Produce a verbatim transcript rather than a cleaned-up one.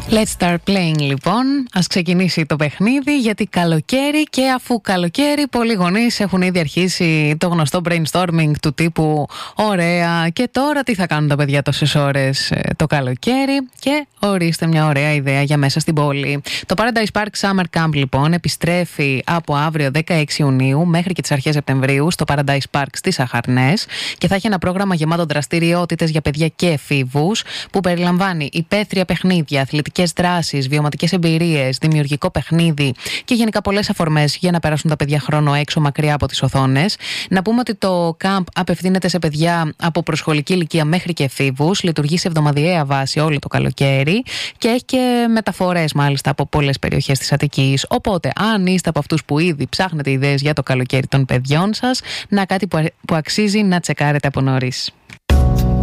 Let's start playing λοιπόν. Ας ξεκινήσει το παιχνίδι, γιατί καλοκαίρι, και αφού καλοκαίρι πολλοί γονείς έχουν ήδη αρχίσει το γνωστό brainstorming του τύπου ωραία, και τώρα τι θα κάνουν τα παιδιά τόσες ώρες ε, το καλοκαίρι, και ορίστε μια ωραία ιδέα για μέσα στην πόλη. Το Paradise Park Summer Camp λοιπόν επιστρέφει από αύριο δεκαέξι Ιουνίου μέχρι και τις αρχές Σεπτεμβρίου στο Paradise Park στις Αχαρνές, και θα έχει ένα πρόγραμμα γεμάτο δραστηριότητες για παιδιά και εφήβους που περιλαμβάνει υπαίθρια παιχνίδια, αθλητικές δράσεις, βιωματικές εμπειρίες, δημιουργικό παιχνίδι και γενικά πολλές αφορμές για να περάσουν τα παιδιά χρόνο έξω, μακριά από τις οθόνες. Να πούμε ότι το camp απευθύνεται σε παιδιά από προσχολική ηλικία μέχρι και εφήβους, λειτουργεί σε εβδομαδιαία βάση όλο το καλοκαίρι και έχει και μεταφορές μάλιστα από πολλές περιοχές της Αττικής. Οπότε, αν είστε από αυτούς που ήδη ψάχνετε ιδέες για το καλοκαίρι των παιδιών σας, να κάτι που αξίζει να τσεκάρετε από νωρίς.